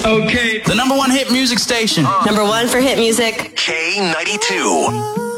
Okay. The #1 hit music station. Number 1 for hit music. K92.